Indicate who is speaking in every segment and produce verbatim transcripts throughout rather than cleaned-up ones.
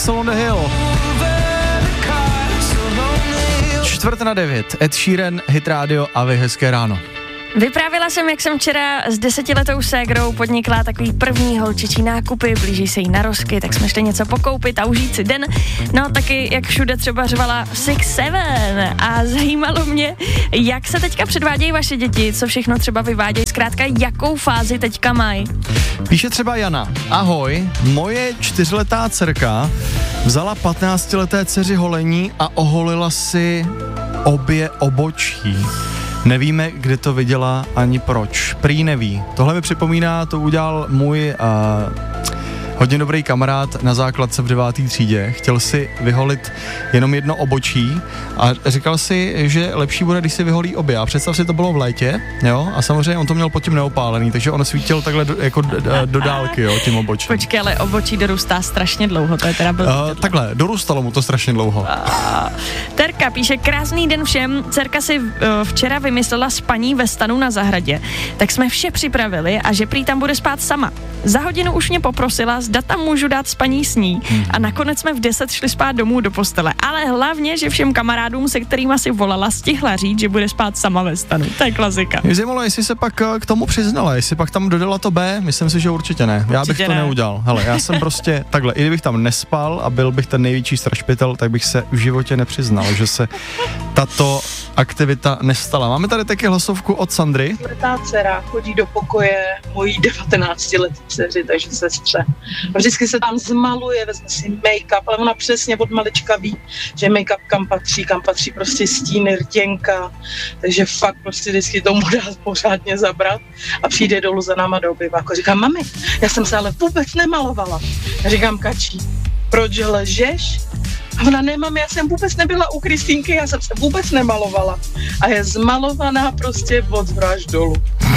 Speaker 1: Castle on the Hill. Čtvrt na devět, Ed Sheeran, Hit Radio a vy hezké ráno.
Speaker 2: Vyprávila jsem, jak jsem včera s desetiletou ségrou podnikla takový první holčičí nákupy, blíží se jí narozky, tak jsme šli něco pokoupit a užít si den. No taky, jak všude třeba řvala Six Seven a zajímalo mě, jak se teďka předvádějí vaše děti, co všechno třeba vyvádějí, zkrátka jakou fázi teďka mají.
Speaker 1: Píše třeba Jana, ahoj, moje čtyřletá dcerka vzala patnáctileté dceři holení a oholila si obě obočí. Nevíme, kde to viděla ani proč. Prý neví. Tohle mi připomíná, to udělal můj uh, hodně dobrý kamarád na základce v devátý třídě. Chtěl si vyholit jenom jedno obočí a říkal si, že lepší bude, když si vyholí obě. A představ si, to bylo v létě, jo? A samozřejmě on to měl pod tím neopálený, takže on svítil takhle do, jako do, do dálky, jo, tím obočím.
Speaker 2: Počkej, ale obočí dorůstá strašně dlouho, to je teda byl...
Speaker 1: Uh, takhle, dorůstalo mu to strašně dlouho.
Speaker 2: Uh, Terka píše, krásný den všem, dcerka si uh, včera vymyslela spaní ve stanu na zahradě, tak jsme vše připravili a že prý tam bude spát sama. Za hodinu už mě poprosila, zda tam můžu dát spaní s ní hmm. a nakonec jsme v deset šli spát domů do postele, ale hlavně, že všem kamarádům, se kterýma si volala, stihla říct, že bude spát sama ve stanu. To je klasika.
Speaker 1: Mě zajímalo, jestli se pak k tomu přiznala, jestli pak tam dodala to B, myslím si, že určitě ne. Já určitě bych to ne. neudělal. Hele, já jsem prostě takhle, i kdybych tam nespal a byl bych ten největší strašpitel, tak bych se v životě nepřiznal, že se tato aktivita nestala. Máme tady taky hlasovku od Sandry.
Speaker 3: Čtvrtá dcera chodí do pokoje mojí devatenáctiletý dceři, takže sestře. Vždycky se tam zmaluje, vezme si make-up, ale ona přesně od malička ví, že make-up kam patří, kam patří prostě stíny, rtěnka, takže fakt prostě vždycky tomu dá pořádně zabrat a přijde dolů za náma do obyváku. Říkám, mami, já jsem se ale vůbec nemalovala. Já říkám, Kačí, proč lžeš? A ona, ne, mami, já jsem vůbec nebyla u Kristýnky, já jsem se vůbec nemalovala. A je zmalovaná prostě od zhora až dolů.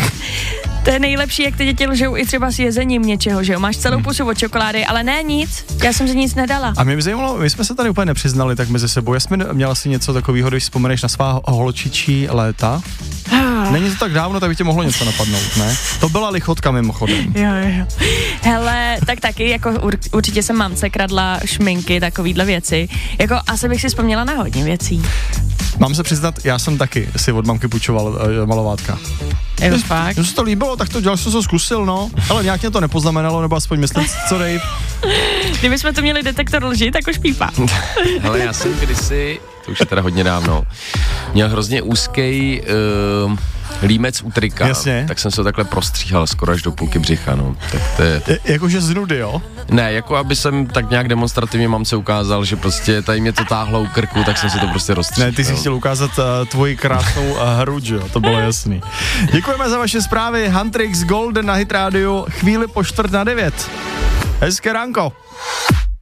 Speaker 2: To je nejlepší, jak ty děti lžou i třeba s jezením něčeho, že jo? Máš celou pusu od čokolády, ale ne nic, já jsem si nic nedala.
Speaker 1: A mě by zajímalo, my jsme se tady úplně nepřiznali tak mezi sebou. Já jsem měla si něco takového, když vzpomeneš na svá holčičí léta. Není to tak dávno, tak by tě mohlo něco napadnout, ne? To byla lichotka mimochodem.
Speaker 2: Jo, jo. Hele, tak taky, jako ur- určitě jsem mamce kradla šminky, takovýhle věci. Jako asi bych si vzpomněla na hodně věcí.
Speaker 1: Mám se přiznat, já jsem taky si od mamky půjčoval uh, malovátka.
Speaker 2: Je to fakt?
Speaker 1: Mně se to líbilo, tak to dělal, jsem to zkusil, no. Ale nějak mě to nepoznamenalo, nebo aspoň myslím, co dej.
Speaker 2: Kdybychom to měli detektor lži, tak už pípá.
Speaker 4: Hele, já jsem kdysi, to už je teda hodně dávno, měl hrozně úzký uh, límec u trika.
Speaker 1: Jasně.
Speaker 4: Tak jsem se takhle prostříhal skoro až do půlky břicha, no. Tak to je...
Speaker 1: je jakože z nudy, jo?
Speaker 4: Ne, jako aby jsem tak nějak demonstrativně mamce ukázal, že prostě tady mě to táhlo u krku, tak jsem si to prostě rozstříhal.
Speaker 1: Ne, ty jsi chtěl ukázat uh, tvoji krásnou uh, hruď, jo, to bylo jasný. Děkujeme za vaše zprávy, Huntrix Golden na Hit Radio, chvíli po čtvrt na devět. Hezké ránko.